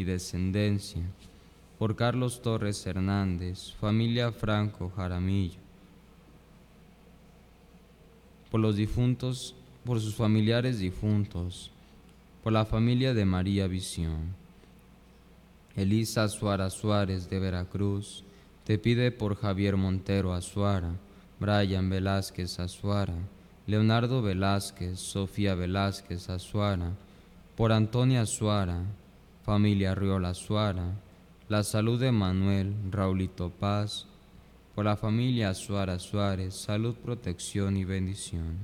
y descendencia, por Carlos Torres Hernández, familia Franco Jaramillo, por los difuntos, por sus familiares difuntos, por la familia de María Visión. Elisa Azuara Suárez de Veracruz te pide por Javier Montero Azuara, Brian Velázquez Azuara, Leonardo Velázquez, Sofía Velázquez Azuara, por Antonia Azuara, familia Riola Azuara, la salud de Manuel Raulito Paz, por la familia Azuara Suárez, salud, protección y bendición.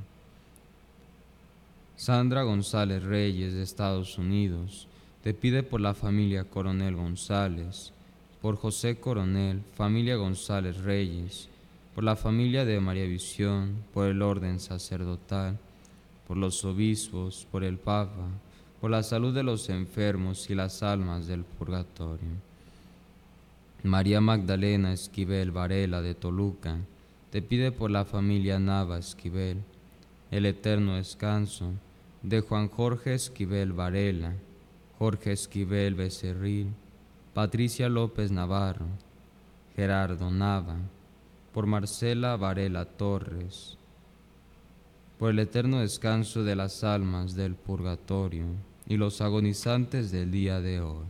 Sandra González Reyes de Estados Unidos te pide por la familia Coronel González, por José Coronel, familia González Reyes, por la familia de María Visión, por el orden sacerdotal, por los obispos, por el Papa, por la salud de los enfermos y las almas del purgatorio. María Magdalena Esquivel Varela de Toluca te pide por la familia Nava Esquivel, el eterno descanso de Juan Jorge Esquivel Varela, Jorge Esquivel Becerril, Patricia López Navarro, Gerardo Nava, por Marcela Varela Torres, por el eterno descanso de las almas del purgatorio y los agonizantes del día de hoy.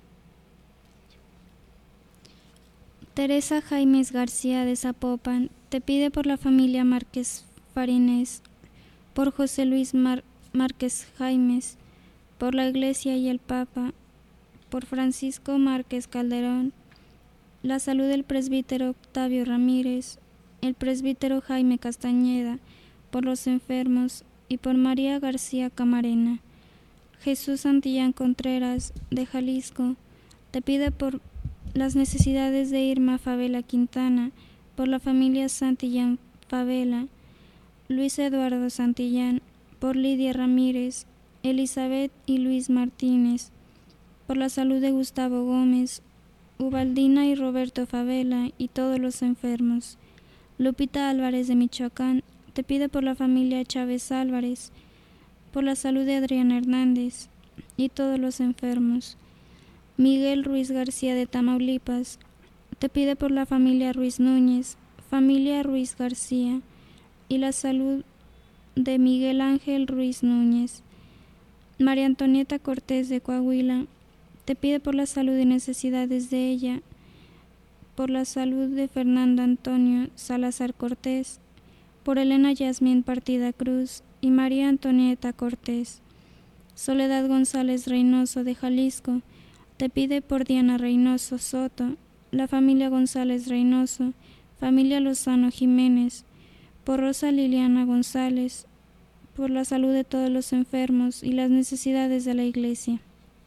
Teresa Jaimes García de Zapopan te pide por la familia Márquez Farines, por José Luis Márquez Jaimes, por la Iglesia y el Papa, por Francisco Márquez Calderón, la salud del presbítero Octavio Ramírez, el presbítero Jaime Castañeda, por los enfermos y por María García Camarena. Jesús Santillán Contreras de Jalisco te pide por las necesidades de Irma Favela Quintana, por la familia Santillán Favela, Luis Eduardo Santillán, por Lidia Ramírez, Elizabeth y Luis Martínez, por la salud de Gustavo Gómez, Ubaldina y Roberto Favela y todos los enfermos. Lupita Álvarez de Michoacán te pide por la familia Chávez Álvarez, por la salud de Adriana Hernández y todos los enfermos. Miguel Ruiz García de Tamaulipas te pide por la familia Ruiz Núñez, familia Ruiz García y la salud de Miguel Ángel Ruiz Núñez. María Antonieta Cortés de Coahuila te pide por la salud y necesidades de ella, por la salud de Fernando Antonio Salazar Cortés, por Elena Yasmín Partida Cruz y María Antonieta Cortés. Soledad González Reynoso de Jalisco te pide por Diana Reynoso Soto, la familia González Reynoso, familia Lozano Jiménez, por Rosa Liliana González, por la salud de todos los enfermos y las necesidades de la Iglesia.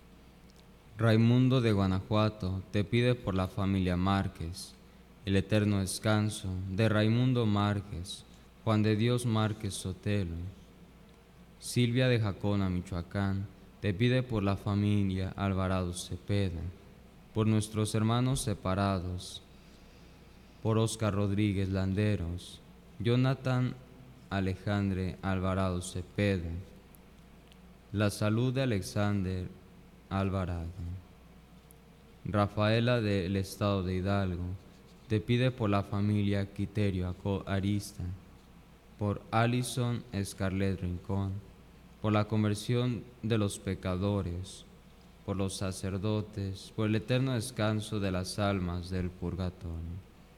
Raimundo de Guanajuato te pide por la familia Márquez, el eterno descanso de Raimundo Márquez, Juan de Dios Márquez Sotelo. Silvia de Jacona, Michoacán, te pide por la familia Alvarado Cepeda, por nuestros hermanos separados, por Oscar Rodríguez Landeros, Jonathan Alejandre Alvarado Cepeda, la salud de Alexander Alvarado. Rafaela del Estado de Hidalgo te pide por la familia Quiterio Arista, por Alison Scarlett Rincón, por la conversión de los pecadores, por los sacerdotes, por el eterno descanso de las almas del purgatorio.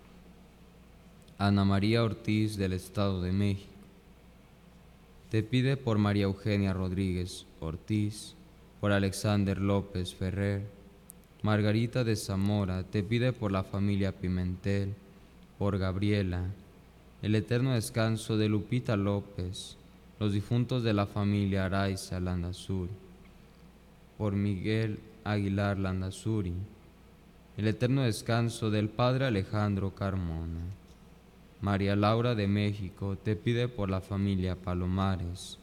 Ana María Ortiz del Estado de México te pide por María Eugenia Rodríguez Ortiz, por Alexander López Ferrer. Margarita de Zamora te pide por la familia Pimentel, por Gabriela, el eterno descanso de Lupita López, los difuntos de la familia Araiza Landazuri, por Miguel Aguilar Landazuri, el eterno descanso del Padre Alejandro Carmona. María Laura de México te pide por la familia Palomares,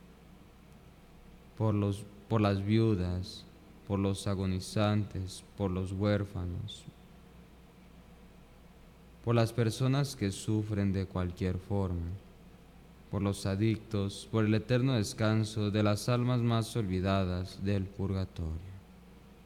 por las viudas, por los agonizantes, por los huérfanos, por las personas que sufren de cualquier forma, por los adictos, por el eterno descanso de las almas más olvidadas del purgatorio.